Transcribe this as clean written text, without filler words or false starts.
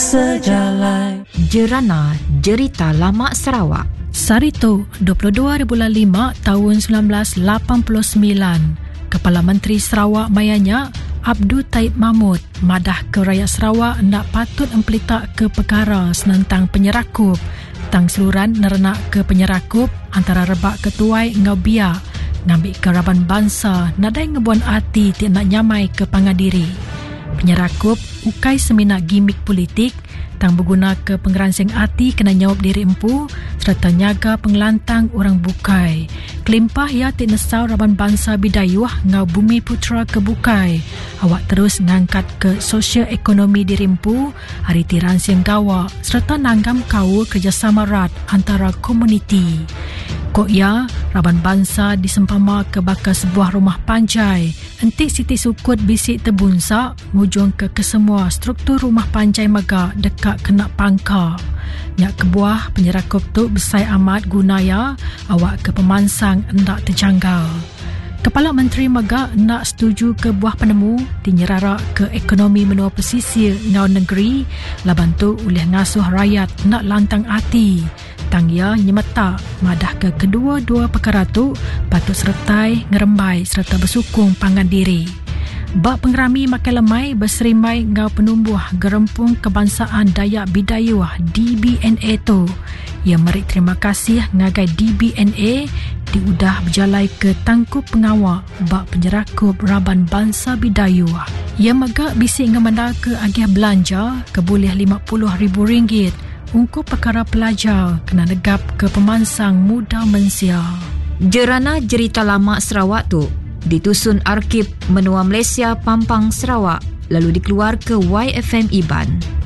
sejalan. Jerana Jerita Lama Sarawak. Sarito 22/5 tahun 1989. Kepala Menteri Sarawak mayanya Abdul Taib Mahmud madah ke rakyat Sarawak nak patut empelitak ke perkara senentang penyerakup tang seluruhan nerenak ke penyerakup antara rebak ketuai ngau biak ngambil keraban bangsa nadai ngebuan hati tiak nak nyamai ke pangadiri. Penyerakup ukai seminat gimik politik tang berguna ke pengeransing hati kena nyawab diri empu serta nyaga pengelantang orang bukai. Kelimpah ya tik nesau raban bangsa bidayuh ngau bumi putra ke bukai. Awak terus ngangkat ke sosial ekonomi diri empu hari tiran siang gawa serta nanggam kau kerjasama erat antara komuniti. Kok ya, raban bangsa disempama ke bakal sebuah rumah panjai. Entik Siti Sukut bisik terbunsak, ngujung ke kesemua struktur rumah panjai megak dekat kena pangka. Nyak kebuah penyerakup tu besai amat gunaya, awak ke pemansang hendak terjanggal. Kepala Menteri megak nak setuju ke buah penemu dinyerarak ke ekonomi menua pesisir ngau negeri, laban tu oleh ngasuh rakyat nak lantang hati. Tang ya nyemetak madah ke kedua-dua perkara tu patut sertai ngerembai serta bersukung pangan diri. Bak pengerami makan lemai berserimai ngau penumbuh gerempung kebangsaan Dayak Bidayuh DBNA tu. Ia merik terima kasih ngagai DBNA diudah berjalai ke tangkup pengawak bak penyerakup raban bangsa Bidayuh. Ia megak bisik ngemanda ke agih belanja ke boleh RM50,000 untuk perkara pelajar kena negap ke pemansang muda mensia. Jerana Jerita Lama Sarawak tu ditusun Arkib Menua Malaysia Pampang Sarawak lalu dikeluar ke YFM Iban.